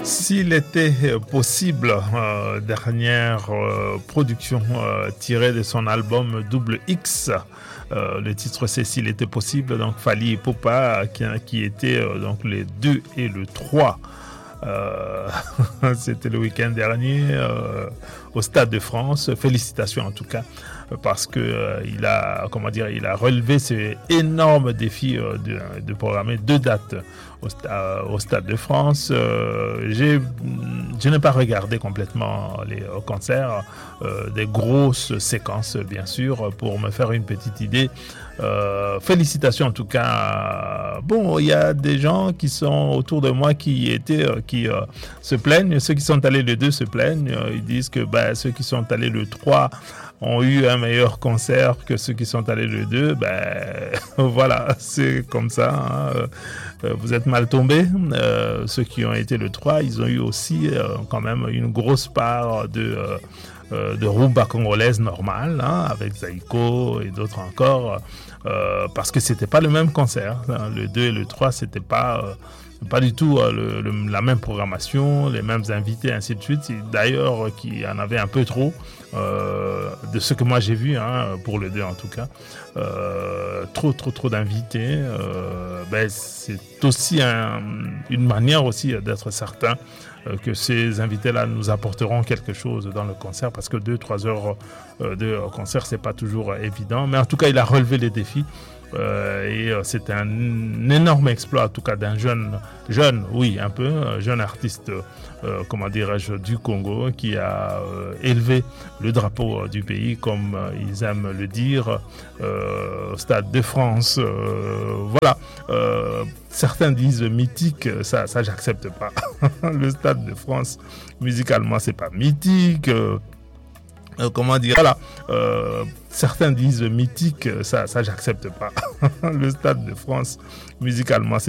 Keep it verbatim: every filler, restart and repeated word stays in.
S'il était possible, euh, dernière euh, production euh, tirée de son album Double X. Euh, le titre c'est S'il était possible, donc Fally Ipupa qui, qui était euh, donc les deux et le trois. Euh, c'était le week-end dernier euh, au Stade de France. Félicitations en tout cas parce que euh, il a comment dire il a relevé ce énorme défi euh, de, de programmer deux dates au, sta- au Stade de France. Euh, j'ai, je n'ai pas regardé complètement les euh, concerts, euh, des grosses séquences bien sûr pour me faire une petite idée. Euh, félicitations en tout cas. Bon, il y a des gens qui sont autour de moi qui étaient, euh, qui euh, se plaignent. Ceux qui sont allés le deux se plaignent. Euh, ils disent que bah, ceux qui sont allés le trois ont eu un meilleur concert que ceux qui sont allés le deux. Ben voilà, c'est comme ça. Hein. Euh, vous êtes mal tombés. Euh, ceux qui ont été le trois, ils ont eu aussi euh, quand même une grosse part de euh, euh, de rumba congolaise normale, hein, avec Zaïko et d'autres encore. Euh, parce que c'était pas le même concert. Hein. Le deux et le trois, c'était pas euh, pas du tout euh, le, le, la même programmation, les mêmes invités, ainsi de suite. D'ailleurs, qu'il y en avait un peu trop euh, de ce que moi j'ai vu, hein, pour le deux en tout cas. Euh, trop, trop, trop d'invités. Euh, ben, c'est aussi un, une manière aussi d'être certain que ces invités-là nous apporteront quelque chose dans le concert, parce que deux, trois heures de concert, c'est pas toujours évident. Mais en tout cas, il a relevé les défis. Euh, et euh, c'est un, un énorme exploit, en tout cas, d'un jeune, jeune, oui, un peu, jeune artiste, euh, comment dirais-je, du Congo, qui a euh, élevé le drapeau euh, du pays, comme euh, ils aiment le dire, euh, au Stade de France. Euh, voilà. Euh, certains disent mythique, ça, ça j'accepte pas. Le Stade de France, musicalement, c'est pas mythique. Euh, Euh, comment dire, voilà, euh, certains disent mythique, ça, ça j'accepte pas. Le Stade de France, musicalement, c'est